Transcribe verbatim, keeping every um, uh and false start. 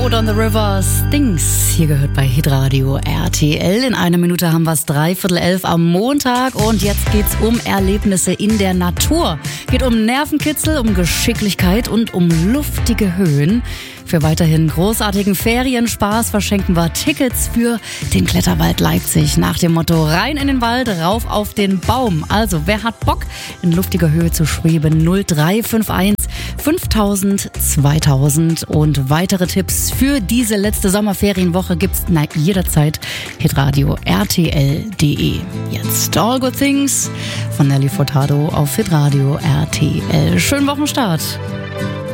Boat on the River, Things. Hier gehört bei Hitradio R T L. In einer Minute haben wir es dreiviertel elf am Montag und jetzt geht's um Erlebnisse in der Natur. Geht um Nervenkitzel, um Geschicklichkeit und um luftige Höhen. Für weiterhin großartigen Ferienspaß verschenken wir Tickets für den Kletterwald Leipzig nach dem Motto rein in den Wald, rauf auf den Baum. Also wer hat Bock, in luftiger Höhe zu schweben? null drei fünf eins fünftausend zweitausend und weitere Tipps für diese letzte Sommerferienwoche gibt's na, jederzeit hitradio R T L punkt de. Jetzt All Good Things von Nelly Furtado auf Hitradio R T L. Schönen Wochenstart.